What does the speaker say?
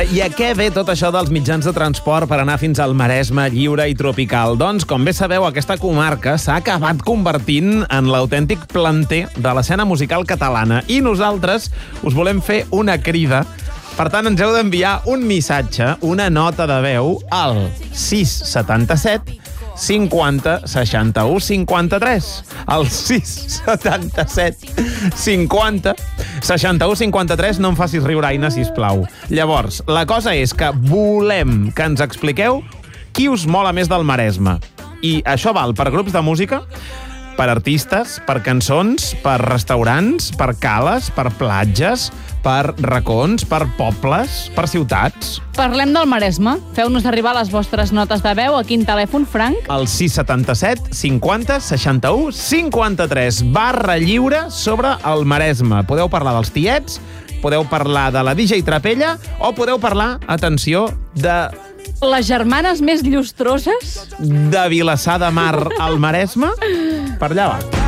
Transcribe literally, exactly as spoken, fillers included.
I a què ve tot això dels mitjans de transport per anar fins al Maresme lliure i tropical? Doncs, com bé sabeu, aquesta comarca s'ha acabat convertint en l'autèntic planter de l'escena musical catalana. I nosaltres us volem fer una crida. Per tant, ens heu d'enviar un missatge, una nota de veu, al sis setanta-set cinquanta seixanta-u cinquanta-tres. Al sis setanta-set cinquanta seixanta-u cinquanta-tres. No em facis riure, Aina, sisplau. Llavors, la cosa és que volem que ens expliqueu qui us mola més del Maresme. I això val per grups de música, per artistes, per cançons, per restaurants, per cales, per platges, per racons, per pobles, per ciutats. Parlem del Maresme. Feu-nos arribar les vostres notes de veu. A quin telèfon, Frank? El sis setanta-set cinquanta seixanta-u cinquanta-tres. Barra lliure sobre el Maresme. Podeu parlar dels tiets, podeu parlar de la D J Trapella o podeu parlar, atenció, de... Les germanes més llustroses? De Vilassar de Mar al Maresme? Per allà va.